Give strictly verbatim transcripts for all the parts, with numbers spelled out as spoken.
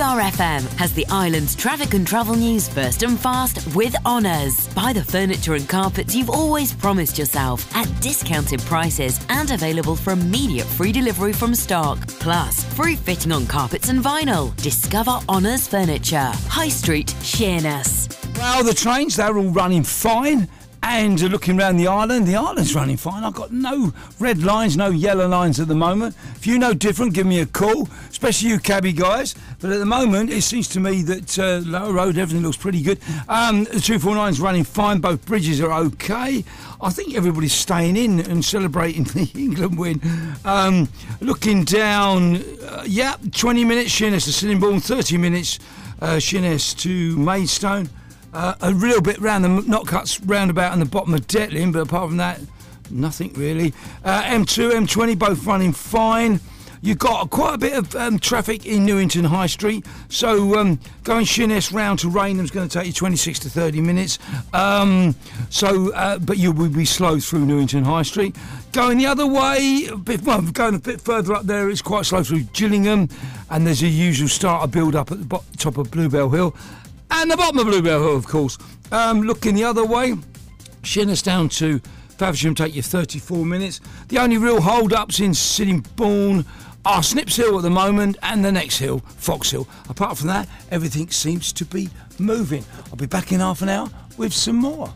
R F M has the island's traffic and travel news first and fast with Honours. Buy the furniture and carpets you've always promised yourself at discounted prices and available for immediate free delivery from stock. Plus, free fitting on carpets and vinyl. Discover Honours Furniture. High Street, Sheerness. Well, the trains, they're all running fine. And looking around the island, the island's running fine. I've got no red lines, no yellow lines at the moment. If you know different, give me a call, especially you cabby guys. But at the moment, it seems to me that uh, Lower Road, everything looks pretty good. Um, the two forty-nine's running fine. Both bridges are okay. I think everybody's staying in and celebrating the England win. Um, looking down, uh, yeah, twenty minutes, Sheerness to Sittingbourne, thirty minutes, uh, Sheerness to Maidstone. Uh, a little bit round the Knockcuts roundabout in the bottom of Detling, but apart from that, nothing really. Uh, M two, M twenty, both running fine. You've got quite a bit of um, traffic in Newington High Street, so um, going Sheerness round to Rainham's going to take you twenty-six to thirty minutes. Um, so, uh, but you will be slow through Newington High Street. Going the other way, a bit, well, going a bit further up there, it's quite slow through Gillingham, and there's a usual starter build-up at the bo- top of Bluebell Hill. And the bottom of Bluebell Hill, of course. Um, looking the other way, Sheerness down to Faversham take you thirty-four minutes. The only real hold-ups in Sittingbourne are Snips Hill at the moment and the next hill, Fox Hill. Apart from that, everything seems to be moving. I'll be back in half an hour with some more.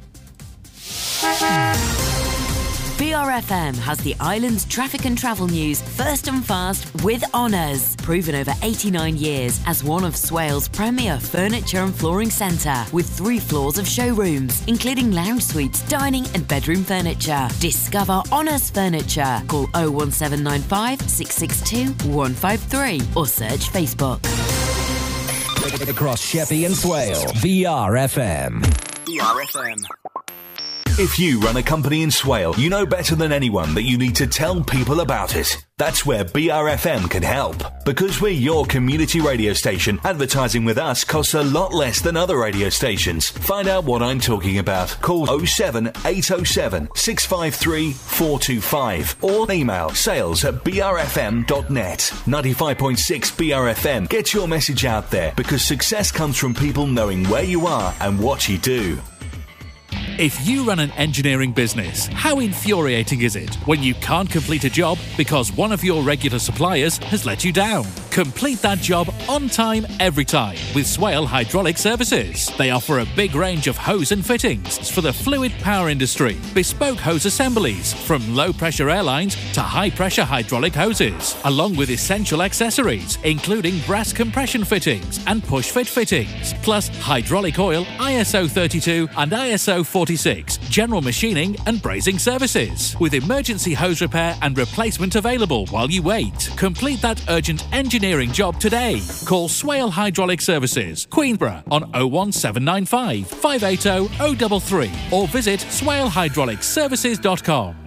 B R F M has the island's traffic and travel news first and fast with Honours. Proven over eighty-nine years as one of Swale's premier furniture and flooring centre with three floors of showrooms, including lounge suites, dining and bedroom furniture. Discover Honours Furniture. Call oh one seven nine five, six six two, one five three or search Facebook. Across Sheppey and Swale, B R F M. B R F M. If you run a company in Swale, you know better than anyone that you need to tell people about it. That's where B R F M can help. Because we're your community radio station, advertising with us costs a lot less than other radio stations. Find out what I'm talking about. Call oh seven eight oh seven, six five three, four two five or email sales at b r f m dot net. ninety-five point six B R F M. Get your message out there because success comes from people knowing where you are and what you do. If you run an engineering business, how infuriating is it when you can't complete a job because one of your regular suppliers has let you down? Complete that job on time, every time with Swale Hydraulic Services. They offer a big range of hose and fittings for the fluid power industry, bespoke hose assemblies from low-pressure airlines to high-pressure hydraulic hoses, along with essential accessories, including brass compression fittings and push-fit fittings, plus hydraulic oil, I S O thirty-two and I S O forty-six, general machining and brazing services, with emergency hose repair and replacement available while you wait. Complete that urgent engineering job today. Call Swale Hydraulic Services, Queenborough on oh one seven nine five, five eight oh, oh three three or visit swale hydraulic services dot com.